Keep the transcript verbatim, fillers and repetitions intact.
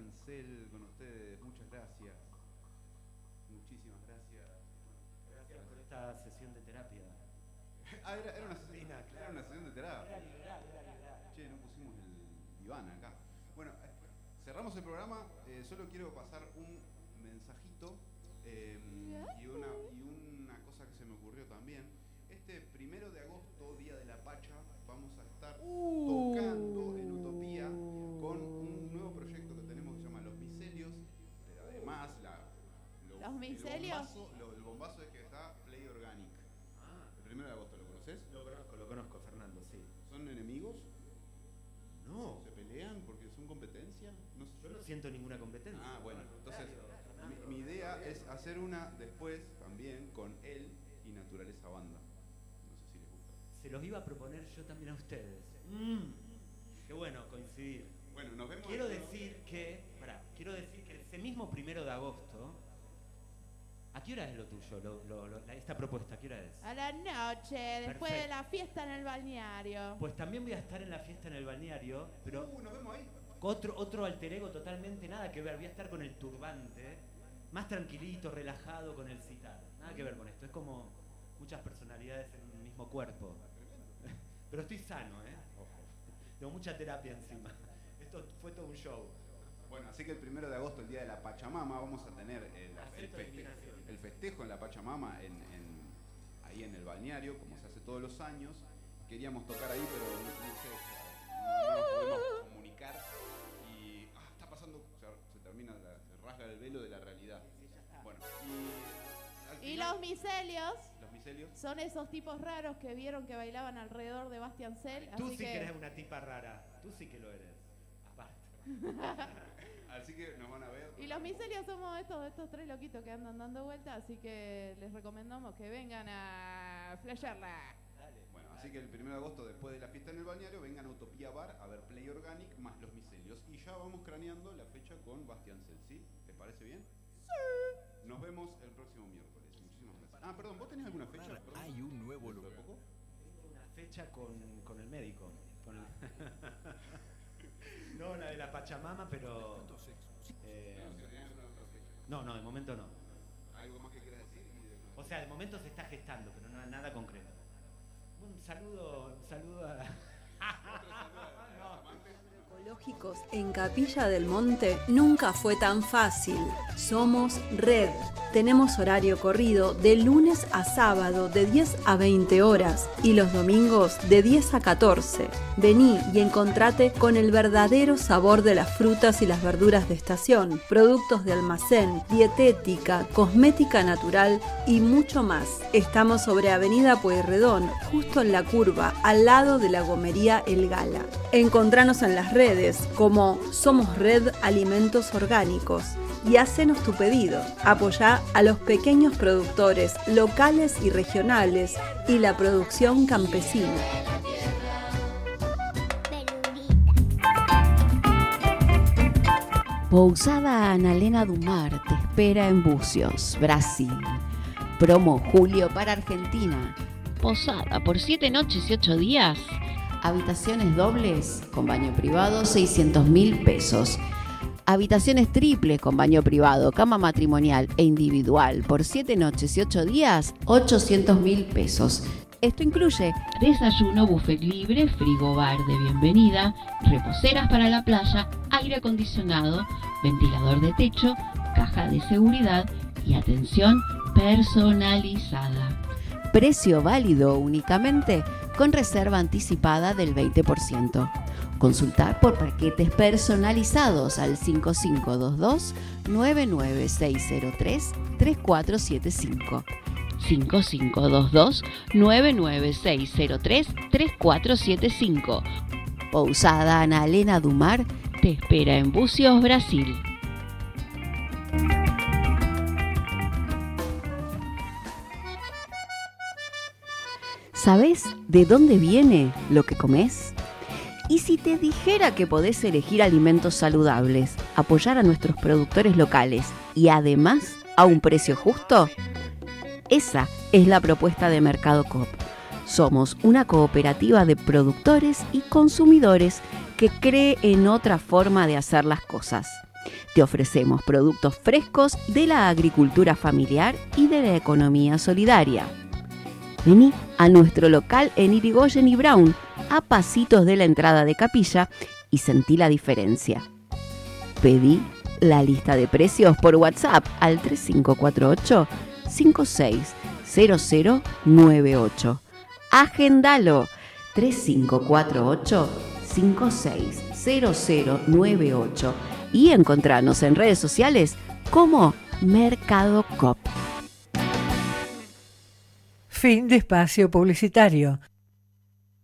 Ancel con ustedes. Muchas gracias. Muchísimas gracias. Gracias por esta sesión de terapia. Ah, era, era, una, sesión, Sí, claro. era una sesión de terapia. Era liberal, era liberal. Che, no pusimos el diván acá. Bueno, eh, cerramos el programa. Eh, solo quiero pasar un mensajito eh, y, una, y una cosa que se me ocurrió también. Este primero de agosto, Día de la Pacha, vamos a estar uh. tocando en Utopía con un nuevo proyecto que tenemos que se llama Los Micelios, pero además la, lo, ¿Los Micelios? El bombazo, lo, el bombazo es que está Play Organic. Ah. El primero de agosto, ¿lo conoces? Lo conozco, lo conozco, Fernando, sí. ¿Son enemigos? No. ¿Se pelean porque son competencia? No sé. Yo no siento ninguna competencia. Ah, bueno, entonces mi, mi idea es hacer una después también con él y Naturaleza Banda. No sé si les gusta. Se los iba a proponer yo también a ustedes. Mm, qué bueno coincidir. Bueno, nos vemos. Quiero decir que, pará, quiero decir que ese mismo primero de agosto, ¿a qué hora es lo tuyo, lo, lo, lo, esta propuesta? ¿A qué hora es? A la noche, después Perfecto. de la fiesta en el balneario. Pues también voy a estar en la fiesta en el balneario, pero Uh, nos vemos ahí. otro, otro alter ego totalmente nada que ver. Voy a estar con el turbante, más tranquilito, relajado con el citar. Nada que ver con esto, es como muchas personalidades en un mismo cuerpo. Pero estoy sano, ¿eh? Ojo. Tengo mucha terapia encima. Esto fue todo un show. Bueno, así que el primero de agosto, el día de la Pachamama, vamos a tener el, el, feste el festejo en la Pachamama en, en, ahí en el balneario, como se hace todos los años. Queríamos tocar ahí, pero no, no sé, no, no nos podemos comunicar. Y ah, está pasando, se, se termina, la, se rasga el velo de la realidad. Bueno, y, y final, los micelios. Los micelios son esos tipos raros que vieron que bailaban alrededor de Basti Ancel. Tú así sí que... que eres una tipa rara. Tú sí que lo eres. Así que nos van a ver. Y los micelios somos estos, estos tres loquitos que andan dando vueltas, así que les recomendamos que vengan a flashearla. Bueno, así que el primero de agosto, después de la fiesta en el balneario, vengan a Utopía Bar a ver Play Organic más Los Micelios. Y ya vamos craneando la fecha con Basti Ancel, ¿sí? ¿Les parece bien? Sí. Nos vemos el próximo miércoles. Muchísimas gracias. Ah, perdón, ¿vos tenés alguna fecha? Perdón. Hay un nuevo lugar. ¿Poco? Una fecha con, con el médico. Con el no, la de la Pachamama, pero... Eh, no, no, de momento no. ¿Algo más que quieras decir? O sea, de momento se está gestando, pero no nada concreto. Un saludo, un saludo a... Ecológicos en Capilla del Monte nunca fue tan fácil. Somos Red. Tenemos horario corrido de lunes a sábado de diez a veinte horas y los domingos de diez a catorce. Vení y encontrate con el verdadero sabor de las frutas y las verduras de estación, productos de almacén, dietética, cosmética natural y mucho más. Estamos sobre Avenida Pueyrredón, justo en la curva, al lado de la gomería El Gala. Encontranos en las redes como Somos Red Alimentos Orgánicos y hacenos tu pedido. Apoyá a los pequeños productores locales y regionales y la producción campesina. Pousada Analena Dumar te espera en Bucios, Brasil. Promo Julio para Argentina. Posada por siete noches y ocho días. Habitaciones dobles con baño privado, seiscientos mil pesos. Habitaciones triples con baño privado, cama matrimonial e individual por siete noches y ocho días, ochocientos mil pesos. Esto incluye desayuno, buffet libre, frigobar de bienvenida, reposeras para la playa, aire acondicionado, ventilador de techo, caja de seguridad y atención personalizada. Precio válido únicamente con reserva anticipada del veinte por ciento. Consultar por paquetes personalizados al cinco cinco dos dos, nueve nueve seis cero tres, tres cuatro siete cinco. cinco cinco dos dos, nueve nueve seis cero tres, tres cuatro siete cinco. Pousada Analena Dumar te espera en Bucios, Brasil. ¿Sabés de dónde viene lo que comés? ¿Y si te dijera que podés elegir alimentos saludables, apoyar a nuestros productores locales y además a un precio justo? Esa es la propuesta de Mercado Coop. Somos una cooperativa de productores y consumidores que cree en otra forma de hacer las cosas. Te ofrecemos productos frescos de la agricultura familiar y de la economía solidaria. Vení a nuestro local en Irigoyen y Brown, a pasitos de la entrada de Capilla, y sentí la diferencia. Pedí la lista de precios por WhatsApp al tres cinco cuatro ocho, cinco seis cero cero nueve ocho. Agendalo tres cinco cuatro ocho, cinco seis cero cero nueve ocho y encontranos en redes sociales como Mercado Coop. Fin de espacio publicitario.